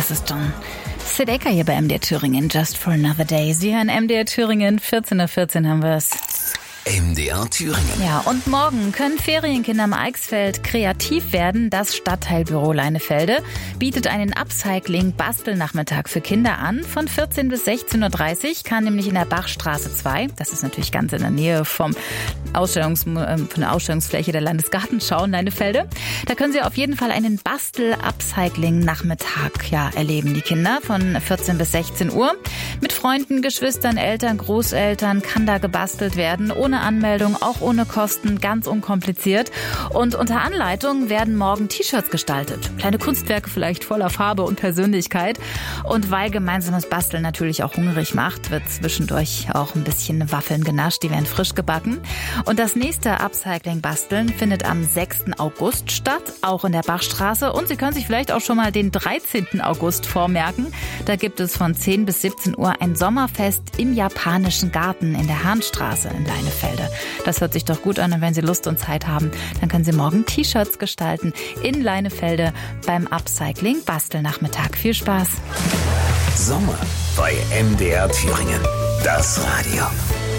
das ist John Sedeka hier bei MDR Thüringen. Just for another day. Sie hören MDR Thüringen. 14:14 haben wir es. MDR Thüringen. Ja, und morgen können Ferienkinder am Eichsfeld kreativ werden. Das Stadtteilbüro Leinefelde bietet einen Upcycling-Bastelnachmittag für Kinder an. Von 14 bis 16:30 Uhr kann nämlich in der Bachstraße 2, das ist natürlich ganz in der Nähe von der Ausstellungsfläche der Landesgartenschau in Leinefelde, da können sie auf jeden Fall einen Bastel-Upcycling-Nachmittag erleben. Die Kinder von 14 bis 16 Uhr. Mit Freunden, Geschwistern, Eltern, Großeltern kann da gebastelt werden. Ohne Anmeldung, auch ohne Kosten, ganz unkompliziert. Und unter Anleitung werden morgen T-Shirts gestaltet. Kleine Kunstwerke vielleicht voller Farbe und Persönlichkeit. Und weil gemeinsames Basteln natürlich auch hungrig macht, wird zwischendurch auch ein bisschen Waffeln genascht. Die werden frisch gebacken. Und das nächste Upcycling-Basteln findet am 6. August statt, auch in der Bachstraße. Und Sie können sich vielleicht auch schon mal den 13. August vormerken. Da gibt es von 10 bis 17 Uhr ein Sommerfest im japanischen Garten in der Hahnstraße in Leinefelde. Das hört sich doch gut an, und wenn Sie Lust und Zeit haben, dann können Sie morgen T-Shirts gestalten in Leinefelde beim Upcycling-Bastelnachmittag. Viel Spaß! Sommer bei MDR Thüringen. Das Radio.